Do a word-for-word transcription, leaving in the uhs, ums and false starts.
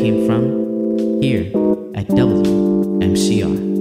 came from here at W M C R.